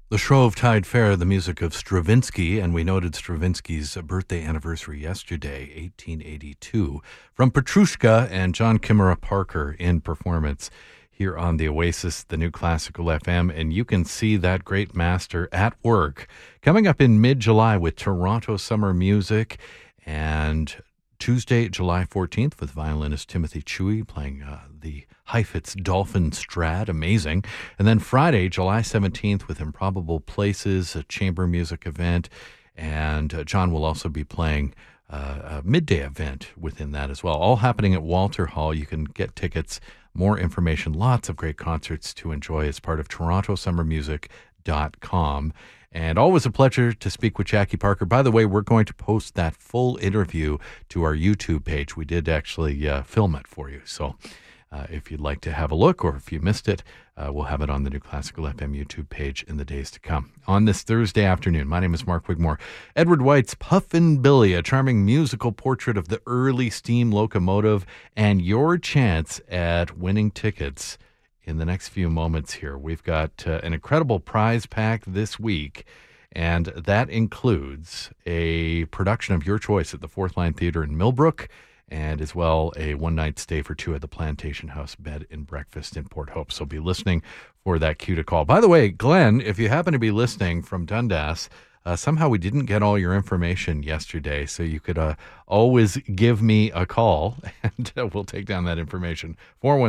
The Shrovetide Fair, the music of Stravinsky, and we noted Stravinsky's birthday anniversary yesterday, 1882, from Petrushka and John Kimmerer Parker in performance here on the Oasis, the new Classical FM, and you can see that great master at work coming up in mid-July with Toronto Summer Music, and Tuesday, July 14th, with violinist Timothy Chewy playing the Heifetz Dolphin Strad, amazing. And then Friday, July 17th, with Improbable Places, a chamber music event. And John will also be playing a midday event within that as well. All happening at Walter Hall. You can get tickets, more information, lots of great concerts to enjoy as part of TorontoSummerMusic.com. And always a pleasure to speak with Jackie Parker. By the way, we're going to post that full interview to our YouTube page. We did actually film it for you. So if you'd like to have a look, or if you missed it, we'll have it on the new Classical FM YouTube page in the days to come. On this Thursday afternoon, my name is Mark Wigmore. Edward White's Puffin' Billy, a charming musical portrait of the early steam locomotive, and your chance at winning tickets in the next few moments here. We've got an incredible prize pack this week, and that includes a production of your choice at the Fourth Line Theatre in Millbrook, and as well a one-night stay for two at the Plantation House Bed and Breakfast in Port Hope. So be listening for that cue to call. By the way, Glenn, if you happen to be listening from Dundas, somehow we didn't get all your information yesterday, so you could always give me a call, and we'll take down that information.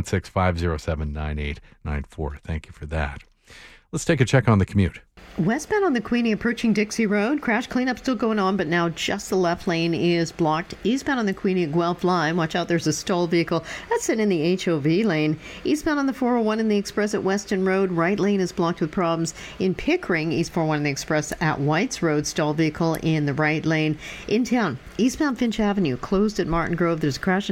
416-507-9894. Thank you for that. Let's take a check on the commute. Westbound on the Queenie approaching Dixie Road. Crash cleanup still going on, but now just the left lane is blocked. Eastbound on the Queenie at Guelph line. Watch out, there's a stalled vehicle. That's sitting in the HOV lane. Eastbound on the 401 in the Express at Weston Road. Right lane is blocked with problems. In Pickering, East 401 in the Express at Whites Road. Stalled vehicle in the right lane. In town, eastbound Finch Avenue closed at Martin Grove. There's a crash